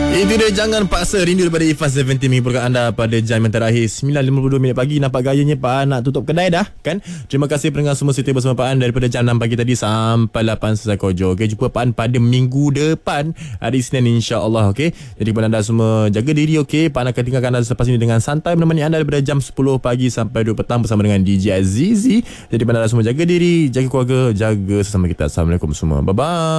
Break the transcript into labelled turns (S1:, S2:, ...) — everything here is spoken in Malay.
S1: Itu dia, jangan paksa rindu daripada Ifas 70 menghiburkan anda pada jam yang terakhir 9.52 minit pagi. Nampak gayanya Pak An nak tutup kedai dah kan. Terima kasih pendengar semua setia bersama Pak An daripada jam 6 pagi tadi sampai 8 selesai kojo. Okay, jumpa Pak An pada minggu depan hari Isnin insya-Allah. Okay, jadi kepada anda semua jaga diri. Okay, Pak An akan tinggalkan anda selepas ini dengan santai menemani anda daripada jam 10 pagi sampai 2 petang bersama dengan DJ Azizi. Jadi kepada anda semua jaga diri, jaga keluarga, jaga sesama kita. Assalamualaikum semua, bye bye.